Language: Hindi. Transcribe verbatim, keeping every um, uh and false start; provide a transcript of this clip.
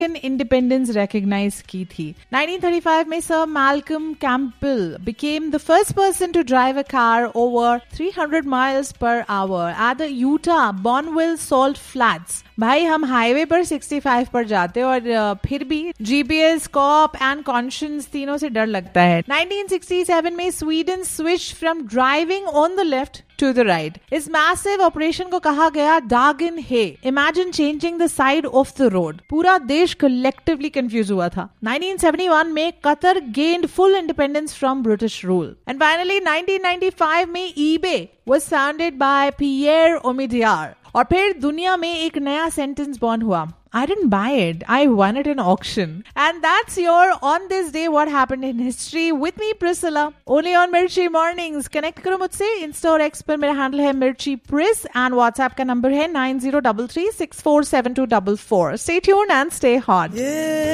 इंडिपेंडेंस रिकॉग्नाइज की थी। नाइनटीन थर्टी फाइव में sir Malcolm Campbell became the first person to drive a car over three hundred miles per hour at the Utah Bonneville Salt Flats। भाई हम हाईवे पर पैंसठ पर जाते और फिर भी जीपीएस, कॉप एंड कॉन्शियंस तीनों से डर लगता है। नाइनटीन सिक्सटी सेवन में Sweden switch from driving on the left to the right. इस मैसिव ऑपरेशन को कहा गया दागिन हे। Imagine changing the side of the road. पूरा देश कलेक्टिवली कंफ्यूज हुआ था। नाइनटीन सेवेंटी वन में Qatar gained full independence from British rule. And finally nineteen ninety five में ईबे वाज फाउंडेड बाय पियर ओमिडियर। और फिर दुनिया में एक नया सेंटेंस बॉर्न हुआ, I didn't buy it, I won it in auction. And that's your On This Day What Happened in History with me Priscilla, only on Mirchi Mornings। Connect करो मुझसे इंस्टा और एक्स पर। मेरा हैंडल है मिर्ची प्रिस एंड व्हाट्सएप का नंबर है nine zero three three six four seven to four four. Stay tuned and stay hot। Yeah.